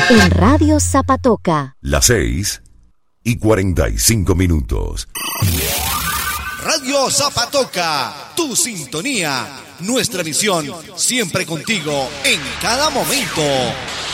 En Radio Zapatoca. Las 6:45. Radio Zapatoca, tu sintonía, nuestra misión, siempre contigo, en cada momento.